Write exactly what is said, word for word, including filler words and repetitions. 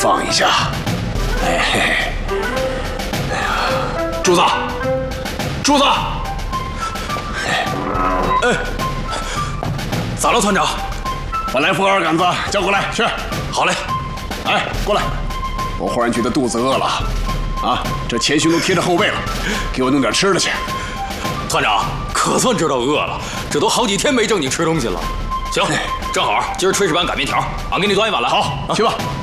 放一下。哎嘿，哎呀，柱子，柱子，哎， 咋了，团长？ 把来福二杆子叫过来，去。 好嘞。 哎，过来，我忽然觉得肚子饿了，啊，这前胸都贴着后背了，给我弄点吃的去。 团长，可算知道饿了，这都好几天没正经吃东西了。行，正好今儿炊事班擀面条，俺给你端一碗来。 好，去吧。